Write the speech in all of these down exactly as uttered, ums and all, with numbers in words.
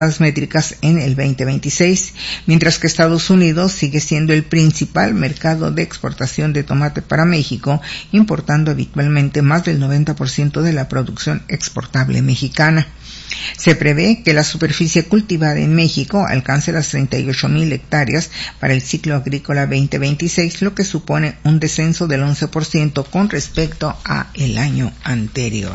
métricas en el veinte veintiséis, mientras que Estados Unidos sigue siendo el principal mercado de exportación de tomate para México, importando habitualmente más del noventa por ciento de la producción exportable mexicana. Se prevé que la superficie cultivada en México alcance las treinta y ocho mil hectáreas para el ciclo agrícola veinte veintiséis, lo que supone un descenso del once por ciento con respecto a el año anterior.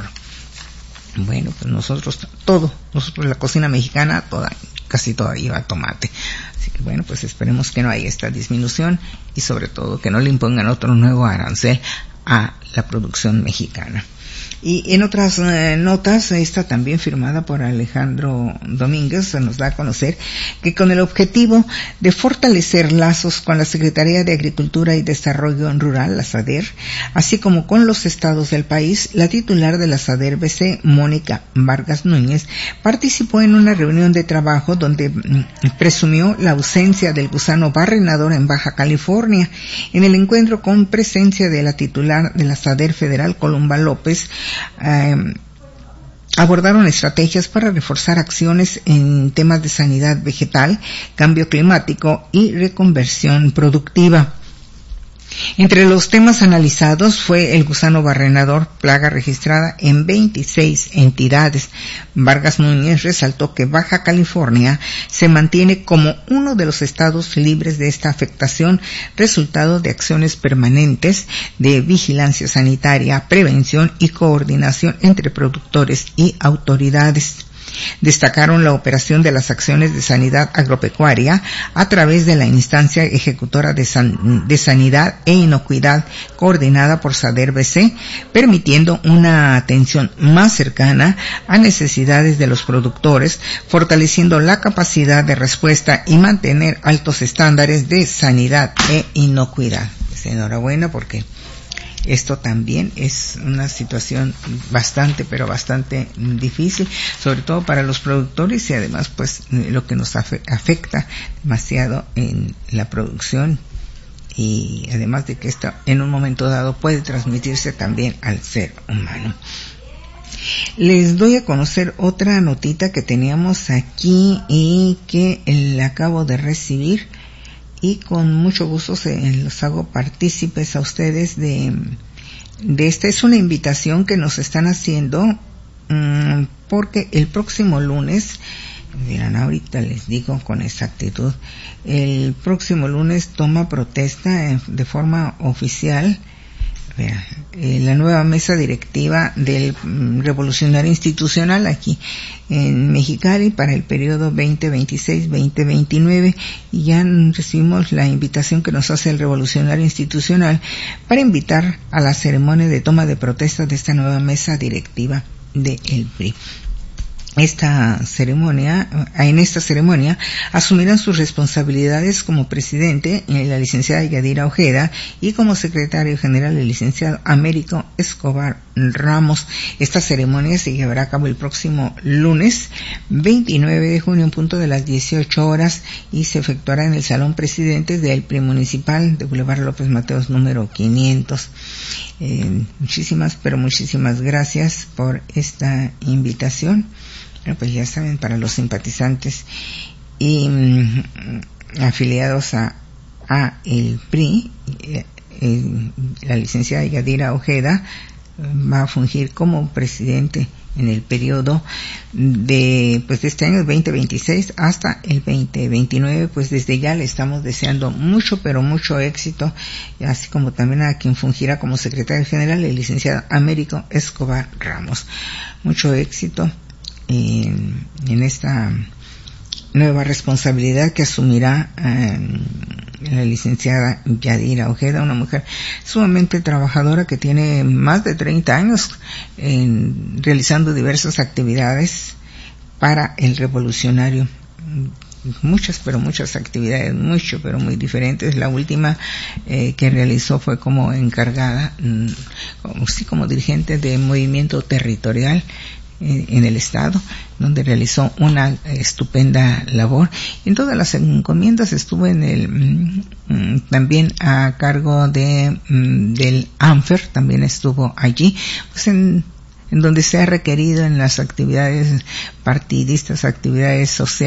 Bueno, pues nosotros, todo, nosotros la cocina mexicana, toda, casi toda lleva tomate. Así que bueno, pues esperemos que no haya esta disminución y sobre todo que no le impongan otro nuevo arancel a la producción mexicana. Y en otras eh, notas, esta también firmada por Alejandro Domínguez, se nos da a conocer que con el objetivo de fortalecer lazos con la Secretaría de Agricultura y Desarrollo Rural, la SADER, así como con los estados del país, la titular de la SADER B C, Mónica Vargas Núñez, participó en una reunión de trabajo donde mm, presumió la ausencia del gusano barrenador en Baja California. En el encuentro con presencia de la titular de la SADER Federal, Columba López, Eh, abordaron estrategias para reforzar acciones en temas de sanidad vegetal, cambio climático y reconversión productiva. Entre los temas analizados fue el gusano barrenador, plaga registrada en veintiséis entidades. Vargas Núñez resaltó que Baja California se mantiene como uno de los estados libres de esta afectación, resultado de acciones permanentes de vigilancia sanitaria, prevención y coordinación entre productores y autoridades. Destacaron la operación de las acciones de sanidad agropecuaria a través de la instancia ejecutora de, san, de sanidad e inocuidad coordinada por SADER B C, permitiendo una atención más cercana a necesidades de los productores, fortaleciendo la capacidad de respuesta y mantener altos estándares de sanidad e inocuidad. Pues enhorabuena, porque esto también es una situación bastante, pero bastante difícil, sobre todo para los productores y además pues lo que nos afecta demasiado en la producción, y además de que esto en un momento dado puede transmitirse también al ser humano. Les doy a conocer otra notita que teníamos aquí y que la acabo de recibir, y con mucho gusto se los hago partícipes a ustedes de, de esta. Es una invitación que nos están haciendo mmm, porque el próximo lunes, verán, ahorita les digo con exactitud, el próximo lunes toma protesta de forma oficial Vean, eh, la nueva mesa directiva del mm, Revolucionario Institucional aquí en Mexicali para el periodo veinte veintiséis veinte veintinueve, y ya recibimos la invitación que nos hace el Revolucionario Institucional para invitar a la ceremonia de toma de protesta de esta nueva mesa directiva del P R I. Esta ceremonia, en esta ceremonia asumirán sus responsabilidades como presidente la licenciada Yadira Ojeda y como secretario general el licenciado Américo Escobar Ramos. Esta ceremonia se llevará a cabo el próximo lunes veintinueve de junio en punto de las dieciocho horas y se efectuará en el Salón Presidente del P R I Municipal de Boulevard López Mateos número quinientos. Eh, muchísimas, pero muchísimas gracias por esta invitación. Bueno, pues ya saben, para los simpatizantes y mm, afiliados a, a el P R I, eh, eh, la licenciada Yadira Ojeda va a fungir como presidente en el periodo de pues de este año veinte veintiséis hasta el veinte veintinueve. Pues desde ya le estamos deseando mucho, pero mucho éxito, así como también a quien fungirá como secretario general, el licenciado Américo Escobar Ramos. Mucho éxito en, en esta nueva responsabilidad que asumirá eh, la licenciada Yadira Ojeda, una mujer sumamente trabajadora que tiene más de treinta años en, realizando diversas actividades para el Revolucionario. Muchas, pero muchas actividades, mucho, pero muy diferentes. La última eh, que realizó fue como encargada, mm, como, sí, como dirigente de movimiento territorial en el estado, donde realizó una estupenda labor. En todas las encomiendas estuvo en el mm, también a cargo de mm, del ANFER, también estuvo allí, pues en en donde se ha requerido en las actividades partidistas, actividades sociales,